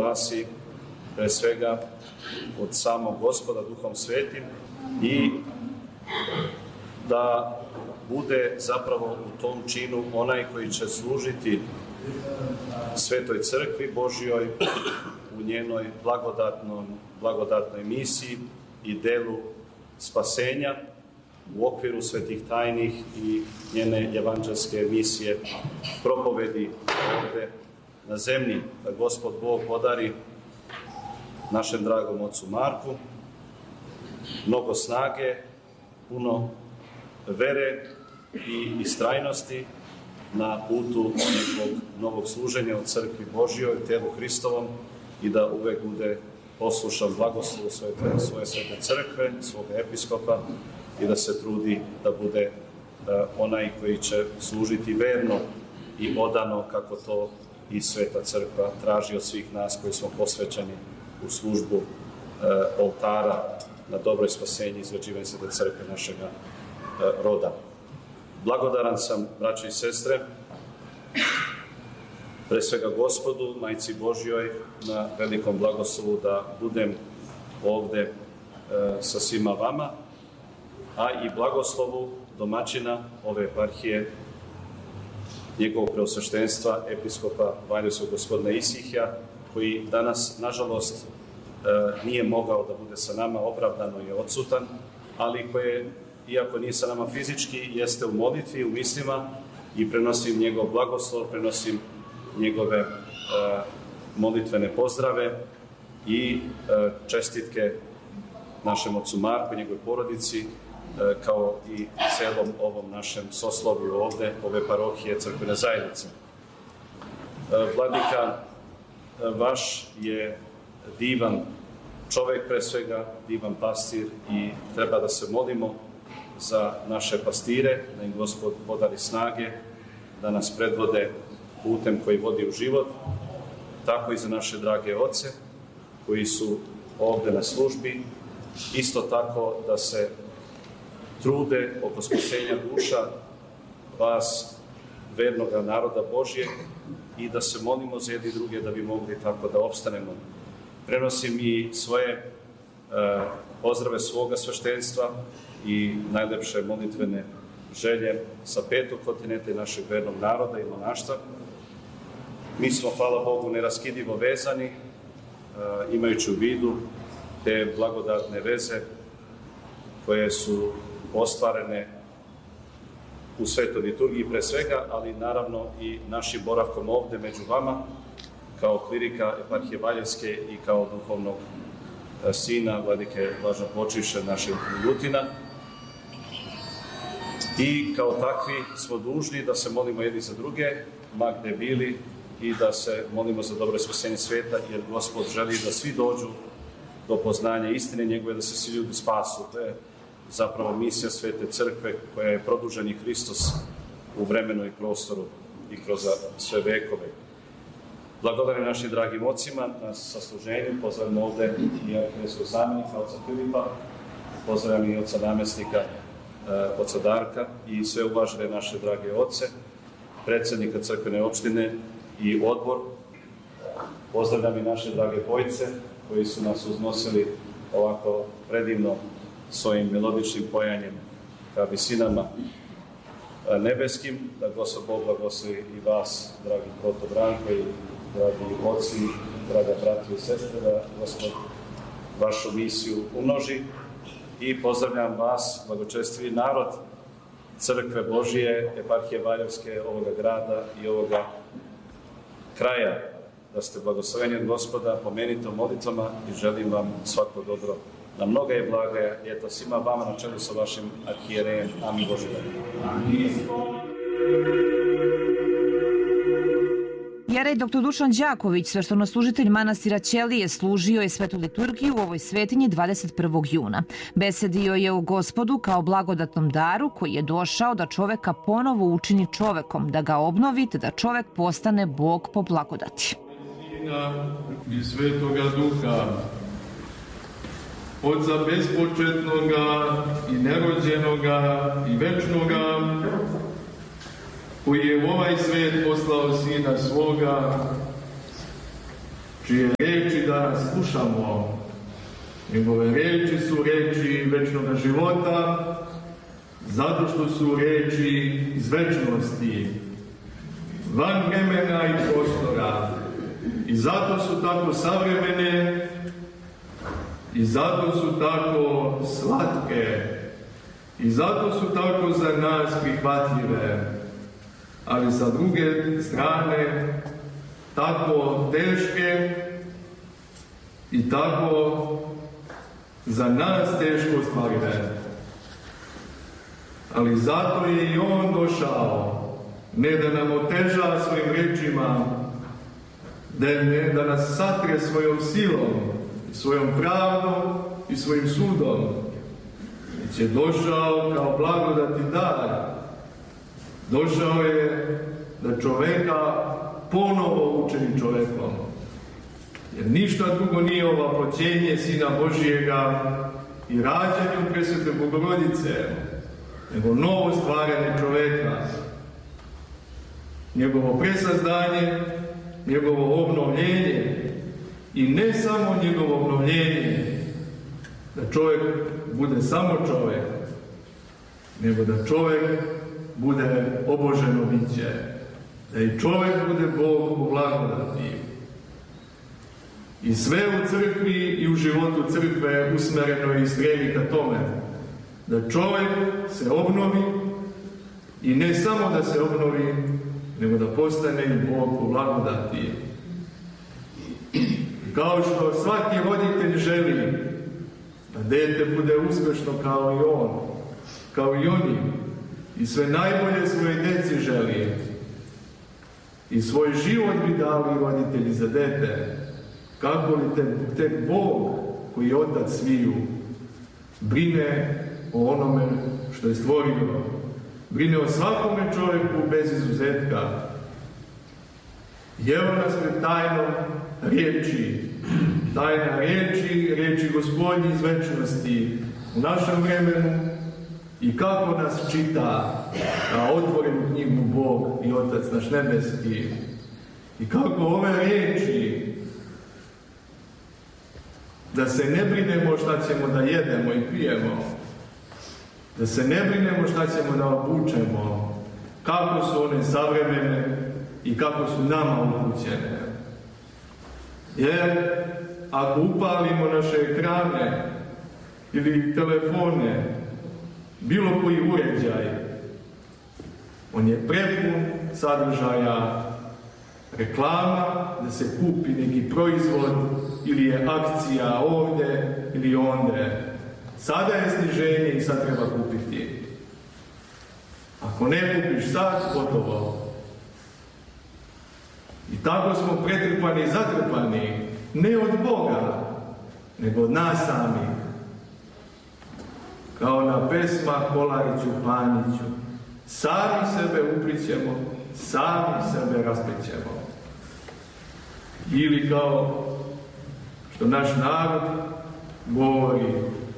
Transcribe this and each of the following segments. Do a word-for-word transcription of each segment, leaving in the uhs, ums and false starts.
glasi pre svega od samog Gospoda Duhom Svetim i da bude zapravo u tom činu onaj koji će služiti Svetoj crkvi Božjoj u njenoj blagodatnoj, blagodatnoj misiji i delu spasenja u okviru svetih tajnih i njene evanđelske misije propovedi ovde na zemlji, da Gospod Bog podari našem dragom ocu Marku mnogo snage, puno vere i istrajnosti na putu nekog novog služenja u crkvi Božjoj, telu Hristovom, i da uvek bude poslušan blagoslovu svoje, svoje svete crkve, svoga episkopa, i da se trudi da bude uh, onaj koji će služiti verno i odano kako to i Sveta crkva traži od svih nas koji smo posvećeni u službu uh, oltara na dobroj spasenji i izgrađivanju Svete crkve našega uh, roda. Blagodaran sam, braćo i sestre, pre svega Gospodu, Majci Božjoj, na velikom blagoslovu da budem ovde e, sa svima vama, a i blagoslovu domaćina ove eparhije, njegovog preosveštenstva, episkopa Valjevskog gospodina Isihija, koji danas, nažalost, e, nije mogao da bude sa nama, opravdano je odsutan, ali koje, iako nije sa nama fizički, jeste u molitvi, u mislima, i prenosim njegov blagoslov, prenosim njegove e, molitvene pozdrave i e, čestitke našem ocu Marku, njegovoj porodici, e, kao i celom ovom našem soslovju ovde, ove parohije crkvene zajednice. E, Vladika, e, vaš je divan čovek, pre svega divan pastir, i treba da se molimo za naše pastire, da im Gospod podari snage, da nas predvode putem koji vodi u život, tako i za naše drage oce koji su ovde na službi, isto tako da se trude oko spasenja duša vas, vernoga naroda Božjeg, i da se molimo za jedni druge da bi mogli tako da opstanemo. Prenosim i svoje e, pozdrave svoga sveštenstva i najlepše molitvene želje sa petog kontinenta i našeg vernog naroda i monaštva. Mi smo, hvala Bogu, neraskidivo vezani, e, imajući u vidu te blagodatne veze koje su ostvarene u svetoj liturgiji pre svega, ali naravno i našim boravkom ovde među vama, kao klirika eparhije Valjevske i kao duhovnog e, sina vladike blaženopočivše našeg Milutina. I kao takvi smo dužni da se molimo jedni za druge, ma gde bili, i da se molimo za dobro spasenje sveta, jer Gospod želi da svi dođu do poznanja istine njegove, da se svi ljudi spasu. To je zapravo misija Svete crkve, koja je produženi Hristos u vremenu i prostoru i kroz sve vekove. Blagodarim našim dragim ocima na sasluženju. Pozdravljam ovde i arhiveskog zamenika, oca Filipa, pozdravljam i oca namestnika, oca Darka, i sve uvažene naše drage oce, predsednika crkvene opštine i odbor. Pozdravljam i naše drage bojce koji su nas uznosili ovako predivno svojim melodičnim pojanjem ka visinama nebeskim. Da Gospod Bog blagoslovi i vas, dragi Koto Branko, i dragi oci, draga brati i sestre, da Gospod vašu misiju umnoži. I pozdravljam vas, blagočestivi narod Crkve Božije, eparhije Valjevske, ovoga grada i ovoga kraja, da ste blagosloveni od Gospoda, pomenite molitvama, i želim vam svako dobro na mnoga je blagaja, i eto svima vama na čelu sa vašim arhijerejem. Amin Bože. Jerej doktor Dušan Đaković, sveštenoslužitelj manastira Ćelije, služio je svetu liturgiju u ovoj svetinji dvadeset prvog juna. Besedio je o Gospodu kao blagodatnom daru koji je došao da čoveka ponovo učini čovekom, da ga obnovi, te da čovek postane Bog po blagodati. I Svetoga Duha, Otca bespočetnoga i nerođenoga i večnoga, koji je u ovaj svet poslao Sina svoga, čije reči danas slušamo. Njegove reči su reči večnog života, zato što su reči iz večnosti, van vremena i prostora. I zato su tako savremene, i zato su tako slatke, i zato su tako za nas prihvatljive, ali sa druge strane tako teške i tako za nas teško ostvarive. Ali zato je i On došao, ne da nam oteža svojim rečima, da, ne, da nas satre svojom silom, svojom pravdom i svojim sudom, već je došao kao blagodati dar. Došao je da čoveka ponovo učini čovekom. Jer ništa drugo nije ovaploćenje Sina Božijega i rađanju presvete Bogorodice, nego novo stvaranje čoveka. Njegovo presazdanje, njegovo obnovljenje i ne samo njegovo obnovljenje, da čovjek bude samo čovjek, nego da čovjek bude oboženo biće, da i čovjek bude Bog u blagodati. I sve u crkvi i u životu crkve usmereno je i stremi ka tome, da čovjek se obnovi i ne samo da se obnovi, nego da postane i Bog u blagodati. Kao što svaki roditelj želi da dete bude uspješno kao i on, kao i oni, i sve najbolje svoje deci želi. I svoj život bi dali roditelji za dete, kako li te, te Bog, koji je otac sviju, brine o onome što je stvorio, brine o svakome čovjeku bez izuzetka. I evo nas pred tajnom riječi, tajna riječi, riječi Gospodnji iz večnosti u našem vremenu i kako nas čita na otvorenu knjigu Bog i Otac naš nebeski. I kako ove riječi, da se ne brinemo šta ćemo da jedemo i pijemo, da se ne brinemo šta ćemo da obučemo, kako su one savremene i kako su nama upućene. Jer ako upalimo naše ekrane ili telefone, bilo koji uređaj, on je prepun sadržaja reklama, da se kupi neki proizvod ili je akcija ovdje ili onde. Sada je sniženje i sad treba kupiti. Ako ne kupiš sad, gotovo. I tako smo pretrpani i zatrpani, ne od Boga, nego od nas samih. Kao na pesma Kolariću Paniću. Sami sebe uplićemo, sami sebe rasplićemo. Ili kao što naš narod govori,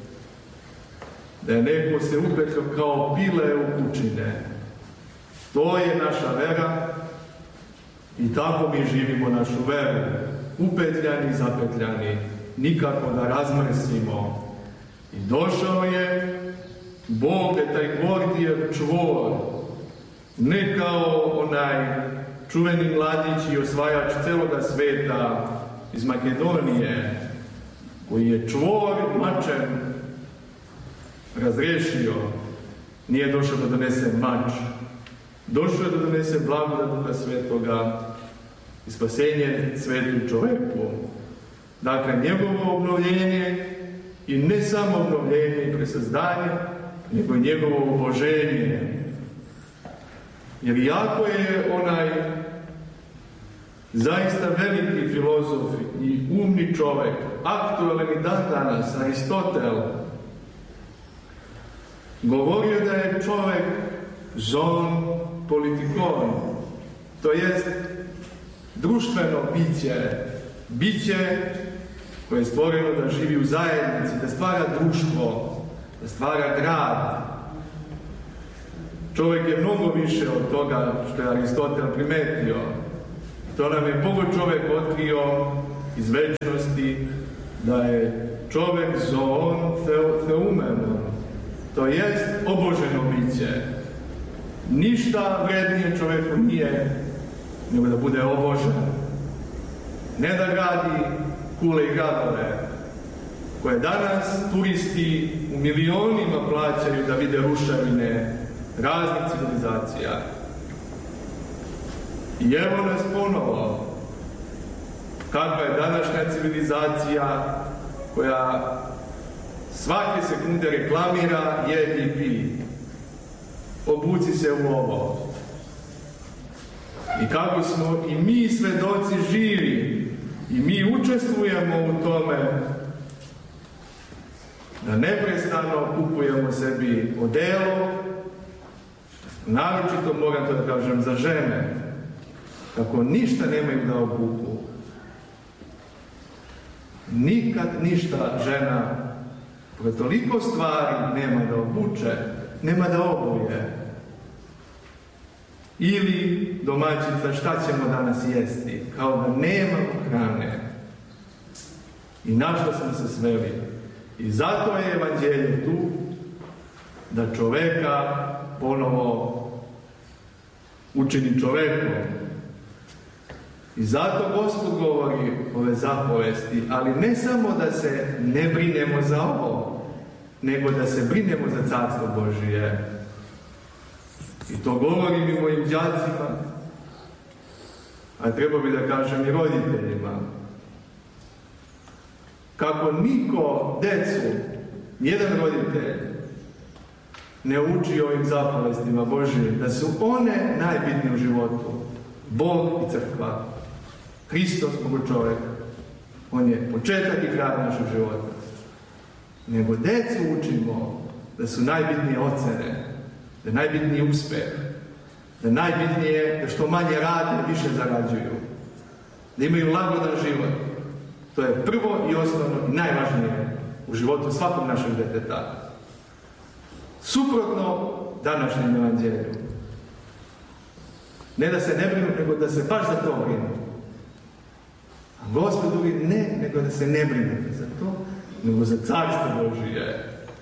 da je neko se upekao kao pile u kućine. To je naša vera i tako mi živimo našu veru. Upetljani, zapetljani, nikako da razmrsimo. I došao je Bog, je taj Gordijev čvor, ne kao onaj čuveni mladić i osvajač celoga sveta iz Makedonije, koji je čvor mačem razrešio. Nije došao da donese mač, došao je da donese blagodat Duha Svetoga i spasenje svetu čoveku. Dakle, njegovo obnovljenje i ne samo obnovljenje i presazdanje, nego i njegovo oboženje. Jer jako je onaj zaista veliki filozof i umni čovek, aktualan i dan danas, Aristotel, govorio da je čovek zoon politikon, to jest društveno biće, biće koje je stvoreno da živi u zajednici, da stvara društvo, da stvara grad. Čovjek je mnogo više od toga što je Aristotel primetio. To nam je Bogo čovjek otkrio iz večnosti, da je čovjek zoon theumemon, to jest oboženo biće. Ništa vrednije čovjeku nije nego da bude obožen. Ne da gradi kule i gradove, koje danas turisti u milionima plaćaju da vide ruševine raznih civilizacija. I evo nas ponovo, kakva je današnja civilizacija koja svake sekunde reklamira jedi i pi. Obuci se u ovo. I kako smo i mi svedoci živi i mi učestvujemo u tome da neprestano kupujemo sebi odelo, naročito moram to da kažem za žene, kako ništa nemaju da obuku. Nikad ništa žena koja toliko stvari nema da obuče, nema da obuje. Ili domaćica, šta ćemo danas jesti? Kao da nemamo hrane. I na što smo se sveli? I zato je evanđelje tu da čoveka ponovo učini čovekom. I zato Gospod govori ove zapovesti, ali ne samo da se ne brinemo za ovo, nego da se brinemo za Carstvo Božije. I to govorim i mojim đacima, a treba bi da kažem i roditeljima. Kako niko decu, nijedan roditelj, ne uči ovim zapovestima Božijim, da su one najbitnije u životu. Bog i crkva. Hristos, Bogu čovjek. On je početak i kraj našeg života. Nego decu učimo da su najbitnije ocene, da je najbitniji uspeh, da je najbitnije da što manje rade, više zarađuju. Da imaju lagodan život. To je prvo i osnovno i najvažnije u životu svakog našeg deteta. Suprotno današnjem evanđelju. Ne da se ne brinu, nego da se baš za to brinu. A Gospod govori ne, nego da se ne brinete za to, nego za Carstvo Božije.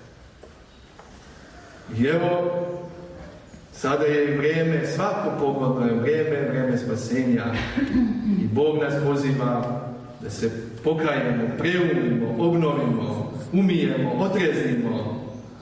I evo, sada je i vrijeme, svako pogodno je vrijeme, vrijeme spasenja. I Bog nas poziva da se pokajemo, preumimo, obnovimo, umijemo, otreznimo.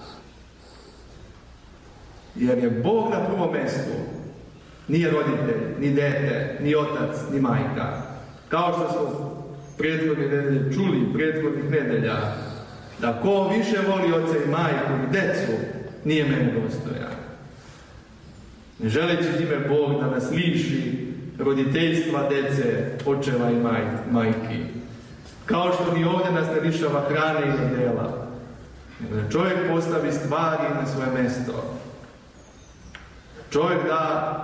Jer je Bog na prvom mjestu. Nije roditelj, ni dete, ni otac, ni majka. Kao što smo prethodne nedelje čuli, prethodnih nedelja, da ko više voli oca i majku i decu, nije meni dostojan. Ne želeći time Bog da nas liši roditeljstva dece, očeva i maj, majki. Kao što ni ovdje nas ne lišava hrane i dela. Nego da čovjek postavi stvari na svoje mjesto. Čovjek da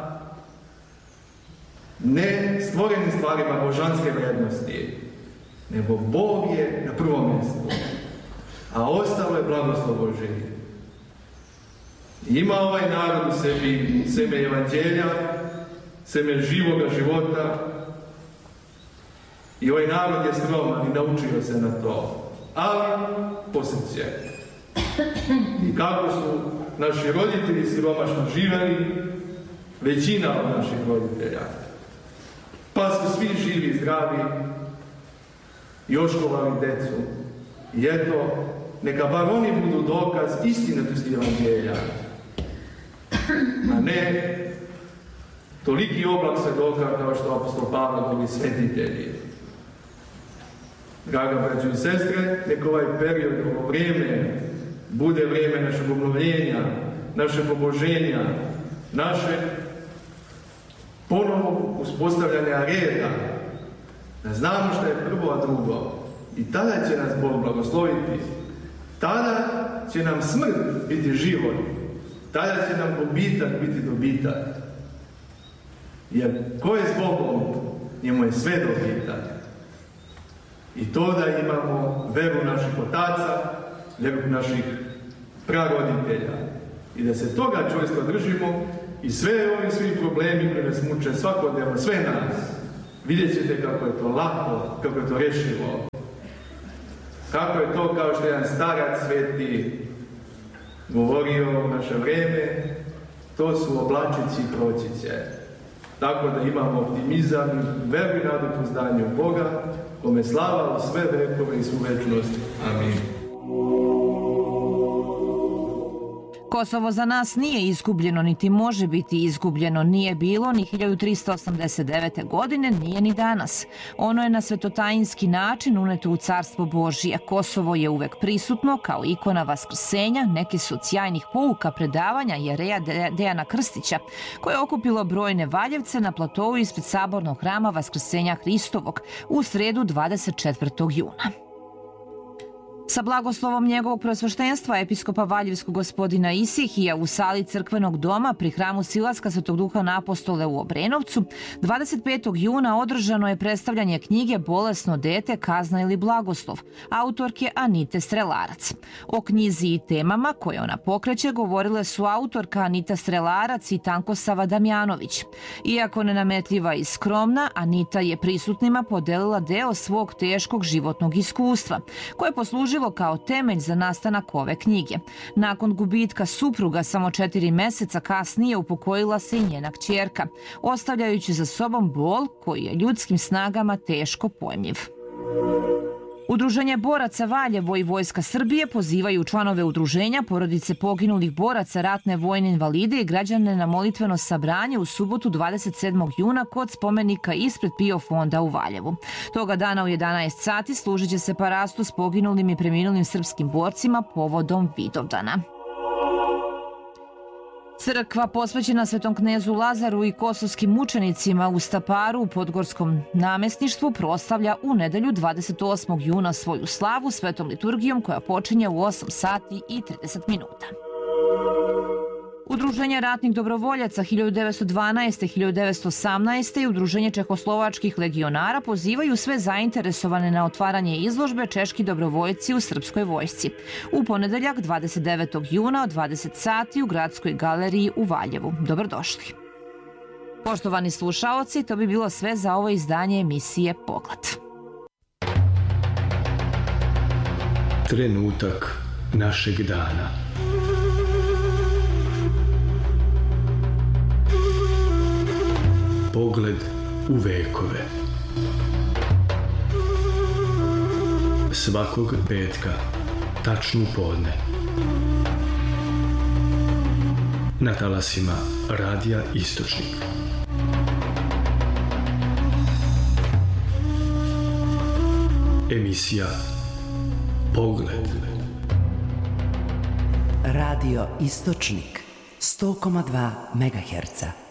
ne stvorenim stvarima božanske vrijednosti, nego Bog je na prvom mjestu, a ostalo je blagoslov Božji. Ima ovaj narod u sebi seme evanđelja, seme živoga života, i ovaj narod je skroman i naučio se na to, ali posjeće. I kako su naši roditelji siromašno živeli, većina od naših roditelja, pa su svi živi i zdravi i oškovali decu. I eto, neka bar oni budu dokaz istinitosti evanđelja, a ne toliki oblak svedoka kao što apostol Pavle govori svetitelji. Draga braćo i sestre, neka ovaj period, ovo vrijeme, bude vrijeme našeg obnovljenja, našeg oboženja, naše ponovno uspostavljanja reda, da znamo što je prvo, a drugo. I tada će nas Bog blagosloviti. Tada će nam smrt biti život. Tada će nam gubitak biti dobitak. Jer ko je s Bogom, njemu je sve dobitak. I to da imamo veru naših otaca, veru naših praroditelja. I da se toga čvrsto držimo i sve ovi svi problemi koji nas muče svakodnevno, sve nas, vidjet ćete kako je to lako, kako je to rješivo. Kako je to, kao što je jedan starac sveti govorio u naše vrijeme, to su oblačici i pročice. Tako da imamo optimizam i veliku nadu u poznanju Boga, kome slava u sve vekove i svu večnost. Amin. Kosovo za nas nije izgubljeno, niti može biti izgubljeno. Nije bilo ni hiljadu trista osamdeset devete. godine, nije ni danas. Ono je na svetotajinski način uneto u carstvo Božije. Kosovo je uvek prisutno kao ikona vaskrsenja, neke su od sjajnih pouka predavanja Jereja Dejana Krstića, koje je okupilo brojne valjevce na platovu ispred sabornog hrama Vaskrsenja Hristovog u sredu dvadeset četvrtog juna. Sa blagoslovom njegovog preosveštenstva episkopa Valjevskog gospodina Isihija u sali crkvenog doma pri hramu Silaska Svetog Duha na Apostole u Obrenovcu, dvadeset petog juna održano je predstavljanje knjige Bolesno dete, kazna ili blagoslov, autorke Anite Strelarac. O knjizi i temama koje ona pokreće govorile su autorka Anita Strelarac i Tankosava Damjanović. Iako nenametljiva i skromna, Anita je prisutnima podelila deo svog teškog životnog iskustva, koje je poslužilo kao temelj za nastanak ove knjige. Nakon gubitka supruga samo četiri meseca kasnije upokojila se i njena kćerka, ostavljajući za sobom bol koji je ljudskim snagama teško pojmljiv. Udruženje boraca Valjevo i Vojska Srbije pozivaju članove udruženja, porodice poginulih boraca, ratne vojne invalide i građane na molitveno sabranje u subotu dvadeset sedmog juna kod spomenika ispred Pio fonda u Valjevu. Toga dana u jedanaest sati služit će se parastu s poginulim i preminulim srpskim borcima povodom Vidovdana. Crkva posvećena Svetom knezu Lazaru i kosovskim mučenicima u Staparu u Podgorskom namestništvu proslavlja u nedelju dvadeset osmog juna svoju slavu svetom liturgijom koja počinje u osam sati i trideset minuta. Udruženje ratnih dobrovoljaca hiljadu devetsto dvanaeste. do hiljadu devetsto osamnaeste. i Udruženje čehoslovačkih legionara pozivaju sve zainteresovane na otvaranje izložbe Češki dobrovoljci u srpskoj vojsci u ponedeljak dvadeset devetog juna od dvadeset sati u Gradskoj galeriji u Valjevu. Dobrodošli. Poštovani slušaoci, to bi bilo sve za ovo izdanje emisije Pogled. Trenutak našeg dana. Pogled u vekove. Svakog petka, tačno u podne. Na talasima Radija Istočnik. Emisija Pogled. Radio Istočnik sto zarez dva megaherca.